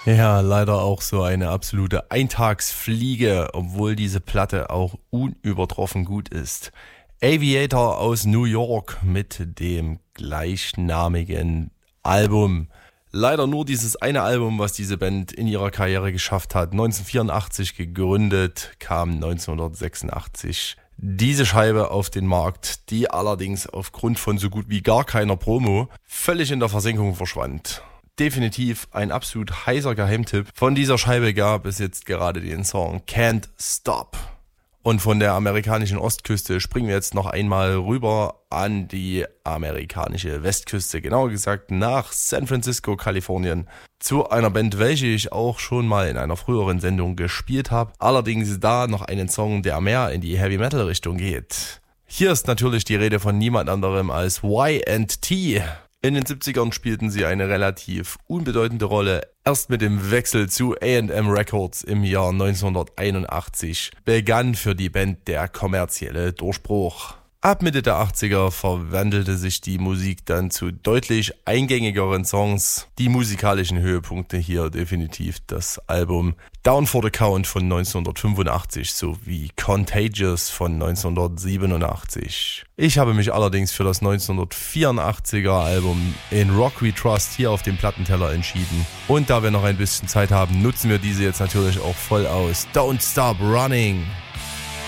Ja, leider auch so eine absolute Eintagsfliege, obwohl diese Platte auch unübertroffen gut ist. Aviator aus New York mit dem gleichnamigen Album. Leider nur dieses eine Album, was diese Band in ihrer Karriere geschafft hat. 1984 gegründet, kam 1986 diese Scheibe auf den Markt, die allerdings aufgrund von so gut wie gar keiner Promo völlig in der Versenkung verschwand. Definitiv ein absolut heißer Geheimtipp. Von dieser Scheibe gab es jetzt gerade den Song Can't Stop. Und von der amerikanischen Ostküste springen wir jetzt noch einmal rüber an die amerikanische Westküste. Genauer gesagt nach San Francisco, Kalifornien. Zu einer Band, welche ich auch schon mal in einer früheren Sendung gespielt habe. Allerdings da noch einen Song, der mehr in die Heavy-Metal-Richtung geht. Hier ist natürlich die Rede von niemand anderem als Y&T. In den 70ern spielten sie eine relativ unbedeutende Rolle. Erst mit dem Wechsel zu A&M Records im Jahr 1981 begann für die Band der kommerzielle Durchbruch. Ab Mitte der 80er verwandelte sich die Musik dann zu deutlich eingängigeren Songs. Die musikalischen Höhepunkte hier definitiv das Album Down for the Count von 1985 sowie Contagious von 1987. Ich habe mich allerdings für das 1984er Album In Rock We Trust hier auf dem Plattenteller entschieden. Und da wir noch ein bisschen Zeit haben, nutzen wir diese jetzt natürlich auch voll aus. Don't Stop Running!